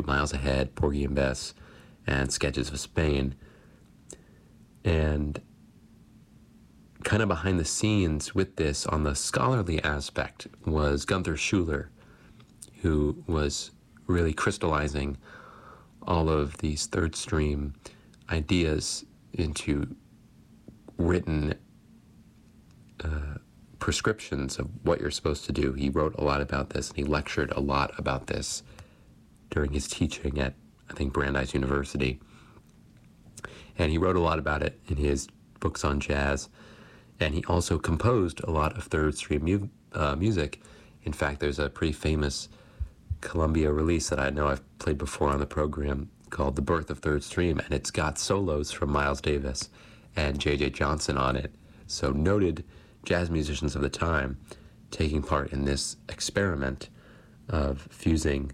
Miles Ahead, Porgy and Bess, and Sketches of Spain. And kind of behind the scenes with this on the scholarly aspect was Gunther Schuller, who was really crystallizing all of these third stream ideas into written prescriptions of what you're supposed to do. He wrote a lot about this, and he lectured a lot about this during his teaching at, I think, Brandeis University. And he wrote a lot about it in his books on jazz, and he also composed a lot of third stream music. In fact, there's a pretty famous Columbia release that I know I've played before on the program called The Birth of Third Stream, and it's got solos from Miles Davis and J.J. Johnson on it. So noted jazz musicians of the time taking part in this experiment of fusing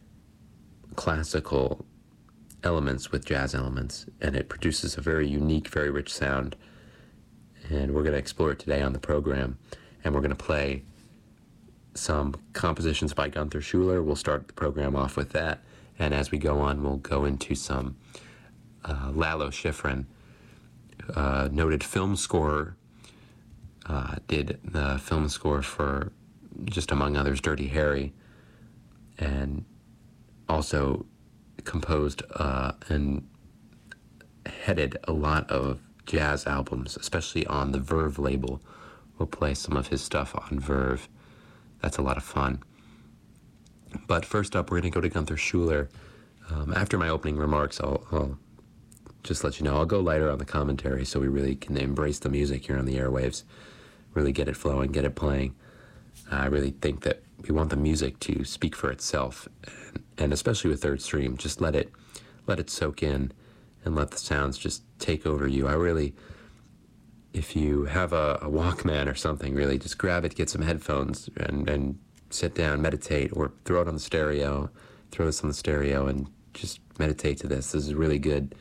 classical elements with jazz elements, and it produces a very unique, very rich sound. And we're going to explore it today on the program, and we're going to play some compositions by Gunther Schuller. We'll start the program off with that, and as we go on, we'll go into some Lalo Schifrin, noted film scorer, did the film score for, just among others, Dirty Harry, and also composed and headed a lot of jazz albums, especially on the Verve label. We'll play some of his stuff on Verve. That's a lot of fun. But first up, we're going to go to Gunther Schuller. After my opening remarks, I'll just let you know, I'll go lighter on the commentary so we really can embrace the music here on the airwaves, really get it flowing, get it playing. I really think that we want the music to speak for itself, and especially with third stream, just let it soak in and let the sounds just take over you. I really, if you have a Walkman or something, really just grab it, get some headphones, and sit down, meditate, or throw it on the stereo, throw this on the stereo, and just meditate to this. This is really good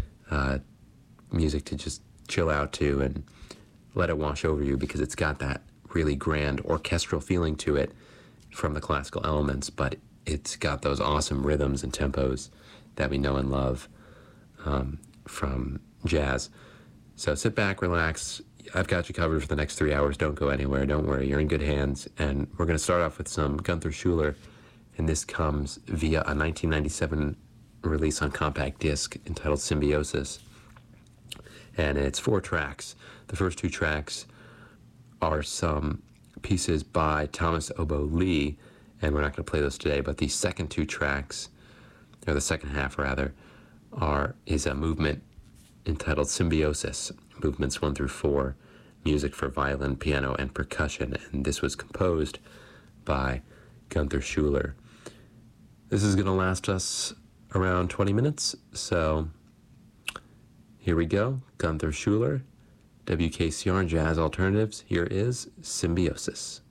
music to just chill out to and let it wash over you, because it's got that really grand orchestral feeling to it from the classical elements, but it's got those awesome rhythms and tempos that we know and love from jazz. So sit back, relax. I've got you covered for the next 3 hours. Don't go anywhere. Don't worry. You're in good hands. And we're going to start off with some Gunther Schuller, and this comes via a 1997 release on compact disc entitled Symbiosis. And it's 4 tracks. The first 2 tracks are some pieces by Thomas Obo Lee, and we're not going to play those today, but the second 2 tracks, or the second half rather, is a movement entitled Symbiosis, movements 1 through 4, music for violin, piano, and percussion, and this was composed by Gunther Schuller. This is going to last us around 20 minutes, so here we go. Gunther Schuller, WKCR Jazz Alternatives. Here is Symbiosis.